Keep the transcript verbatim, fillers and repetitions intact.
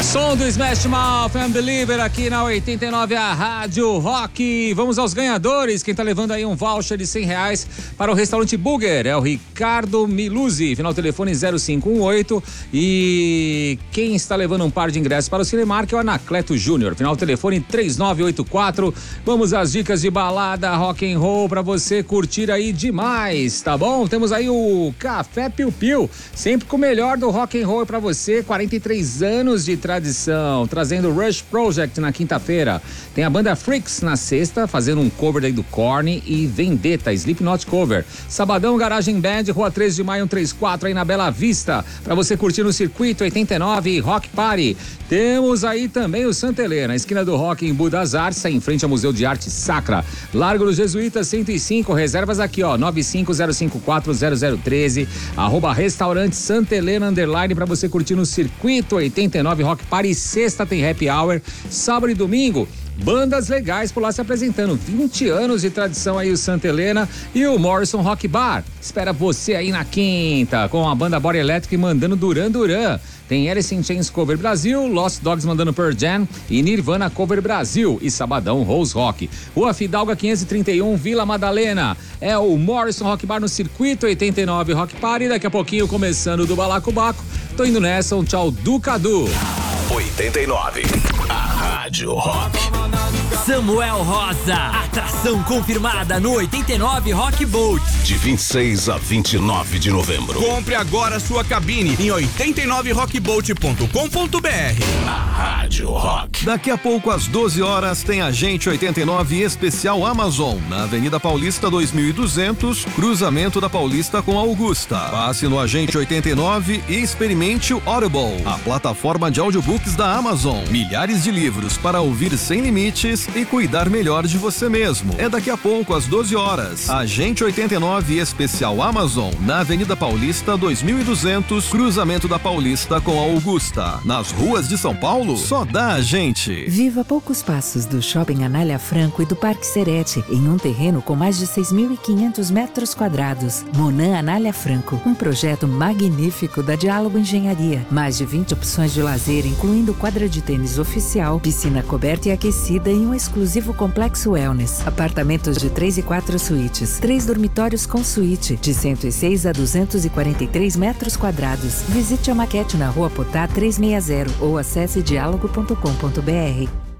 Som do Smash Mouth and Believer aqui na oitenta e nove, a Rádio Rock. Vamos aos ganhadores. Quem tá levando aí um voucher de cem reais para o restaurante Burger é o Ricardo Miluzzi, final telefone zero cinco um oito. E quem está levando um par de ingressos para o Cinemark é o Anacleto Júnior, final telefone três nove oito quatro. Vamos às dicas de balada rock and roll para você curtir aí demais, tá bom? Temos aí o Café Piu Piu, sempre com o melhor do rock and roll para você. Quarenta e três anos de tradição, trazendo Rush Project na quinta-feira. Tem a banda Freaks na sexta, fazendo um cover aí do Korn e Vendetta, Slipknot cover. Sabadão, Garagem Band, Rua treze de maio, cento e trinta e quatro, aí na Bela Vista, para você curtir no Circuito oitenta e nove Rock Party. Temos aí também o Santa Helena, esquina do Rock em Budas Artes, em frente ao Museu de Arte Sacra. Largo dos Jesuítas cento e cinco, reservas aqui, ó, nove cinco zero cinco quatro zero zero um três, arroba restaurante Santa Helena underline, para você curtir no Circuito oitenta e nove Rock Party. Sexta tem happy hour, sábado e domingo bandas legais por lá se apresentando. vinte anos de tradição aí o Santa Helena e o Morrison Rock Bar. Espera você aí na quinta com a banda Body Electric mandando Duran Duran. Tem Alice in Chains Cover Brasil, Lost Dogs mandando Pearl Jam e Nirvana Cover Brasil. E sabadão, Rose Rock. Rua Fidalga quinhentos e trinta e um, Vila Madalena. É o Morrison Rock Bar no Circuito oitenta e nove Rock Party. Daqui a pouquinho começando do Balacobaco. Tô indo nessa, um tchau do Cadu. oitenta e nove, a Rádio Rock. Samuel Rosa, atração confirmada no oitenta e nove Rock Boat. De vinte e seis a vinte e nove de novembro. Compre agora sua cabine em oitenta e nove rock boat ponto com ponto b r. A Rádio Rock. Daqui a pouco, às doze horas, tem Agente oitenta e nove Especial Amazon, na Avenida Paulista dois mil e duzentos, cruzamento da Paulista com Augusta. Passe no Agente oitenta e nove e experimente o Audible, a plataforma de audiobooks da Amazon. Milhares de livros para ouvir sem limites e cuidar melhor de você mesmo. É daqui a pouco, às doze horas. Agente oitenta e nove Especial Amazon, na Avenida Paulista dois mil e duzentos, cruzamento da Paulista com Augusta. Nas ruas de São Paulo, só dá a gente. Viva a poucos passos do Shopping Anália Franco e do Parque Serete, em um terreno com mais de seis mil e quinhentos metros quadrados. Monan Anália Franco, um projeto magnífico da Diálogo Engenharia. Mais de vinte opções de lazer, incluindo quadra de tênis oficial, piscina coberta e aquecida e um exclusivo complexo wellness. Apartamentos de três e quatro suítes, três dormitórios com suíte, de cento e seis a duzentos e quarenta e três metros quadrados. Visite a maquete na Rua Potá trezentos e sessenta ou acesse diálogo ponto com ponto b r.